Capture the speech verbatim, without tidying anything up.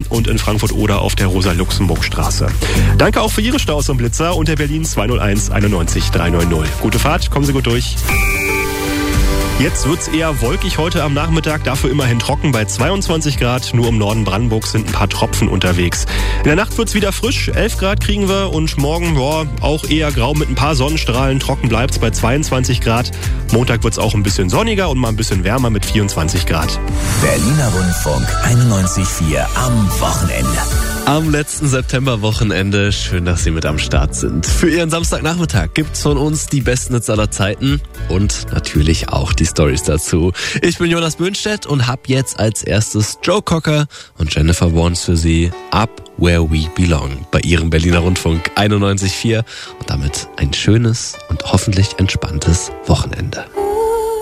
und in Frankfurt oder auf der Rosa-Luxemburg-Straße. Danke auch für Ihre Staus und Blitzer unter Berlin zwei null eins einundneunzig dreihundertneunzig. Gute Fahrt, kommen Sie gut durch. Jetzt wird's eher wolkig heute am Nachmittag, dafür immerhin trocken bei zweiundzwanzig Grad. Nur im Norden Brandenburgs sind ein paar Tropfen unterwegs. In der Nacht wird's wieder frisch, elf Grad kriegen wir und morgen ja, auch eher grau mit ein paar Sonnenstrahlen. Trocken bleibt's bei zweiundzwanzig Grad. Montag wird's auch ein bisschen sonniger und mal ein bisschen wärmer mit vierundzwanzig Grad. Berliner Rundfunk einundneunzig Komma vier am Wochenende. Am letzten Septemberwochenende. Schön, dass Sie mit am Start sind. Für Ihren Samstagnachmittag gibt's von uns die besten Hits aller Zeiten und natürlich auch die Stories dazu. Ich bin Jonas Böhnstedt und hab jetzt als erstes Joe Cocker und Jennifer Warnes für Sie. Up Where We Belong bei Ihrem Berliner Rundfunk einundneunzig Komma vier und damit ein schönes und hoffentlich entspanntes Wochenende.